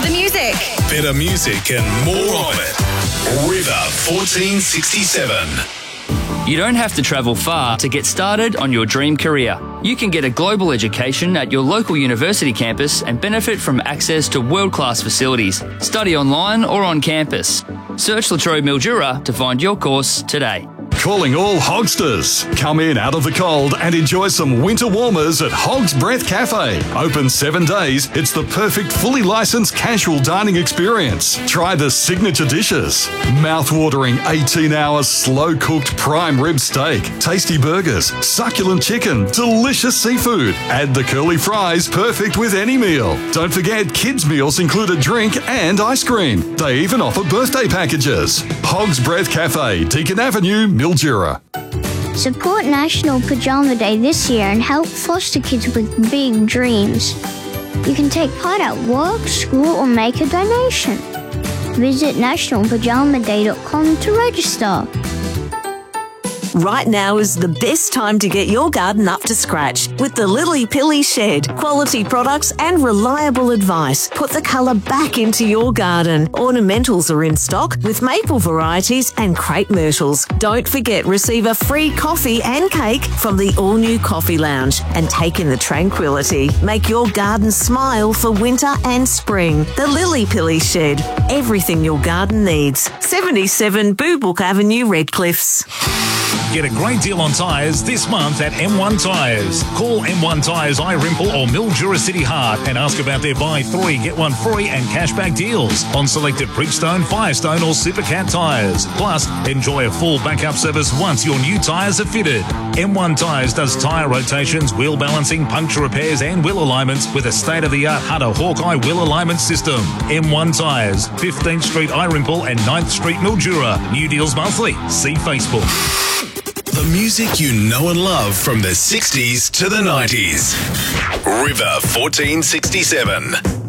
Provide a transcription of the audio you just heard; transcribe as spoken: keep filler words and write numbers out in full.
the music. Better music and more of it. River fourteen sixty-seven. You don't have to travel far to get started on your dream career. You can get a global education at your local university campus and benefit from access to world-class facilities. Study online or on campus. Search La Trobe Mildura to find your course today. Calling all Hogsters. Come in out of the cold and enjoy some winter warmers at Hog's Breath Cafe. Open seven days, it's the perfect fully licensed casual dining experience. Try the signature dishes. Mouth-watering eighteen-hour slow-cooked prime rib steak, tasty burgers, succulent chicken, delicious seafood. Add the curly fries, perfect with any meal. Don't forget, kids' meals include a drink and ice cream. They even offer birthday packages. Hog's Breath Cafe, Deakin Avenue, Mildura. Support National Pajama Day this year and help foster kids with big dreams. You can take part at work, school, or make a donation. Visit national pajama day dot com to register. Right now is the best time to get your garden up to scratch with the Lily Pilly Shed. Quality products and reliable advice. Put the colour back into your garden. Ornamentals are in stock with maple varieties and crepe myrtles. Don't forget, receive a free coffee and cake from the all-new Coffee Lounge and take in the tranquility. Make your garden smile for winter and spring. The Lily Pilly Shed. Everything your garden needs. seventy-seven Boobook Avenue, Redcliffs. Get a great deal on tyres this month at M one Tyres. Call M one Tyres Irimple or Mildura City Heart and ask about their buy three, get one free and cashback deals on selected Bridgestone, Firestone or Supercat tyres. Plus, enjoy a full backup service once your new tyres are fitted. M one Tyres does tyre rotations, wheel balancing, puncture repairs and wheel alignments with a state-of-the-art Hutter Hawkeye wheel alignment system. M one Tyres, fifteenth Street Irimple and ninth Street Mildura. New deals monthly. See Facebook. The music you know and love from the sixties to the nineties. River fourteen sixty-seven.